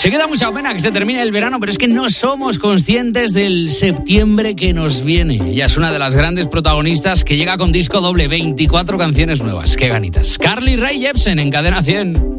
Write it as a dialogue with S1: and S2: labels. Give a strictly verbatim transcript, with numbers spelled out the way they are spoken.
S1: Se queda mucha pena que se termine el verano, pero es que no somos conscientes del septiembre que nos viene. Ella es una de las grandes protagonistas que llega con disco doble, veinticuatro canciones nuevas. ¡Qué ganitas! Carly Rae Jepsen en Cadena cien.